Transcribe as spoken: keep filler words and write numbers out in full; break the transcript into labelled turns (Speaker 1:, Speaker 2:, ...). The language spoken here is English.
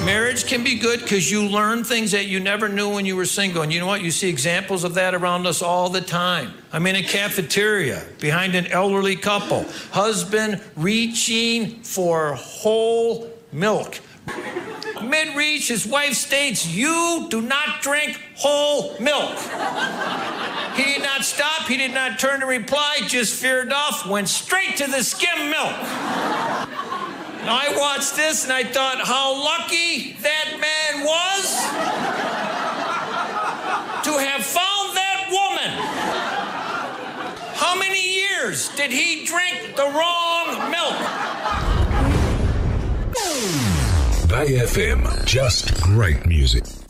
Speaker 1: Marriage can be good because you learn things that you never knew when you were single. And you know what? You see examples of that around us all the time. I'm in a cafeteria behind an elderly couple. Husband reaching for whole milk. Mid-reach, his wife states, "You do not drink whole milk." He did not stop. He did not turn to reply. Just veered off, went straight to the skim milk. Now, I watched this and I thought how lucky that man was to have found that woman. How many years did he drink the wrong milk?
Speaker 2: Bay F M, just great music.